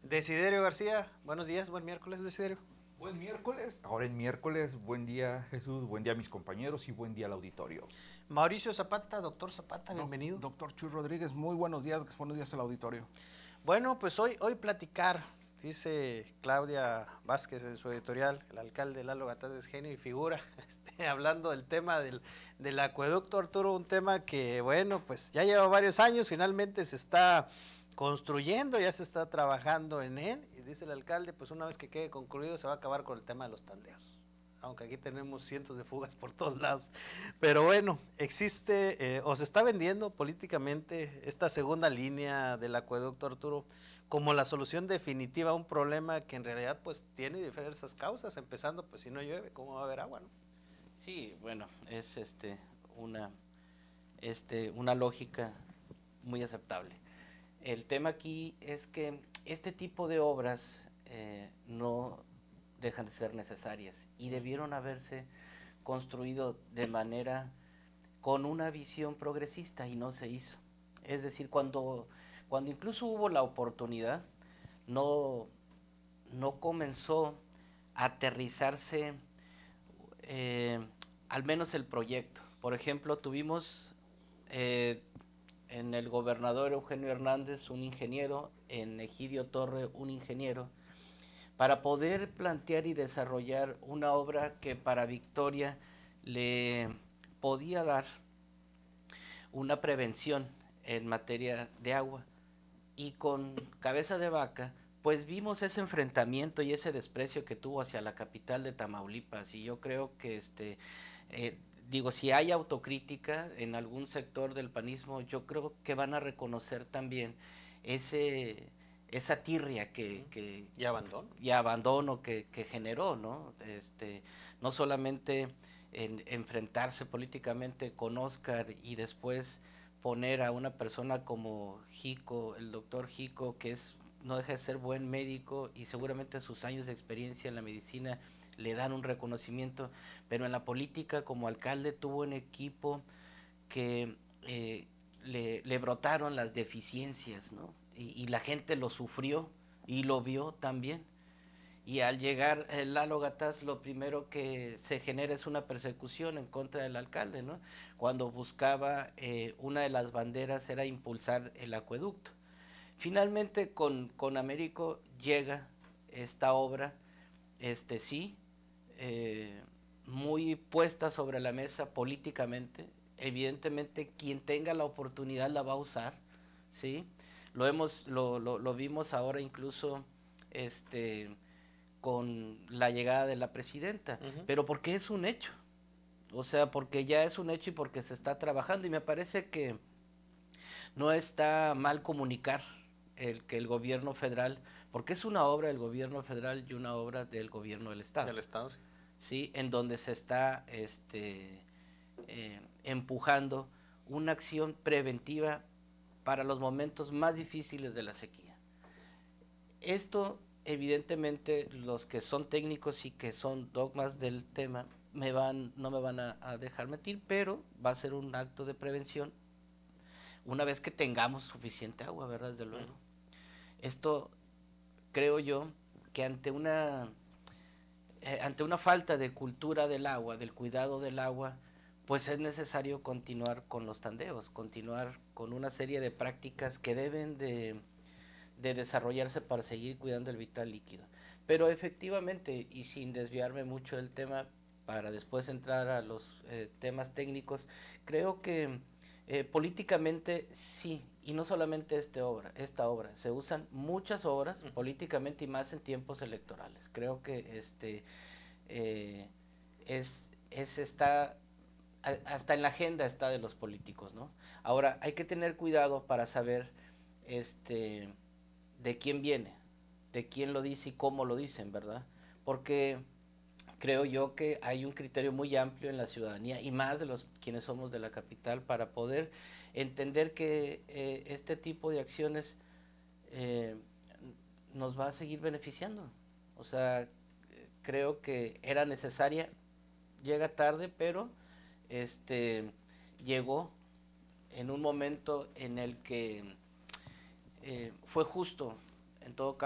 Desiderio García, buenos días, buen miércoles, Desiderio. Buen miércoles, ahora en miércoles, buen día Jesús, buen día a mis compañeros y buen día al auditorio. Mauricio Zapata, doctor Zapata, bienvenido. Doctor Chuy Rodríguez, muy buenos días al auditorio. Bueno, pues hoy platicar, dice Claudia Vázquez en su editorial, el alcalde Lalo Gataz es genio y figura, hablando del tema del acueducto, Arturo, un tema que, bueno, pues ya lleva varios años, finalmente se está construyendo, ya se está trabajando en él, y dice el alcalde, pues una vez que quede concluido se va a acabar con el tema de los tandeos. Aunque aquí tenemos cientos de fugas por todos lados. Pero bueno, existe o se está vendiendo políticamente esta segunda línea del acueducto, Arturo, como la solución definitiva a un problema que en realidad pues tiene diversas causas, empezando pues si no llueve, ¿cómo va a haber agua, no? Sí, bueno, es una, una lógica muy aceptable. El tema aquí es que este tipo de obras no dejan de ser necesarias y debieron haberse construido de manera con una visión progresista y no se hizo. Es decir, cuando incluso hubo la oportunidad, no, no comenzó a aterrizarse eh, al menos el proyecto. Por ejemplo, tuvimos en el gobernador Eugenio Hernández un ingeniero, en Egidio Torre un ingeniero, para poder plantear y desarrollar una obra que para Victoria le podía dar una prevención en materia de agua. Y con Cabeza de Vaca, pues vimos ese enfrentamiento y ese desprecio que tuvo hacia la capital de Tamaulipas. Y yo creo que eh, digo, si hay autocrítica en algún sector del panismo, yo creo que van a reconocer también ese esa tirria Y abandono. y abandono que generó, ¿no? No solamente en enfrentarse políticamente con Oscar y después poner a una persona como Jico, el doctor Jico, que es no deja de ser buen médico y seguramente sus años de experiencia en la medicina le dan un reconocimiento, pero en la política como alcalde tuvo un equipo que le brotaron las deficiencias, ¿no? Y la gente lo sufrió y lo vio también. Y al llegar el Lalo Gataz, lo primero que se genera es una persecución en contra del alcalde, ¿no? Cuando buscaba, una de las banderas era impulsar el acueducto. Finalmente con Américo llega esta obra, sí, eh, muy puesta sobre la mesa políticamente. Evidentemente quien tenga la oportunidad la va a usar, ¿sí? Lo vimos ahora incluso este, con la llegada de la presidenta, pero porque es un hecho, o sea, porque ya es un hecho y porque se está trabajando y me parece que no está mal comunicar el que el gobierno federal, porque es una obra del gobierno federal y una obra del gobierno del estado, Del Estado, sí. sí, en donde se está empujando una acción preventiva para los momentos más difíciles de la sequía. Esto, evidentemente, los que son técnicos y que son dogmas del tema no me van a dejar mentir, pero va a ser un acto de prevención una vez que tengamos suficiente agua, ¿verdad? Desde luego. Esto creo yo que ante una falta de cultura del agua, del cuidado del agua, pues es necesario continuar con los tandeos, continuar con una serie de prácticas que deben de desarrollarse para seguir cuidando el vital líquido. Pero efectivamente, y sin desviarme mucho del tema, para después entrar a los temas técnicos, creo que políticamente sí, y no solamente esta obra, se usan muchas obras políticamente y más en tiempos electorales. Creo que eh, está hasta en la agenda está de los políticos, ¿no? Ahora hay que tener cuidado para saber este de quién viene, de quién lo dice y cómo lo dicen, ¿verdad? Porque creo yo que hay un criterio muy amplio en la ciudadanía y más de los quienes somos de la capital para poder entender que este tipo de acciones eh, nos va a seguir beneficiando. O sea, creo que era necesaria, llega tarde, pero este llegó en un momento en el que fue justo, en todo caso.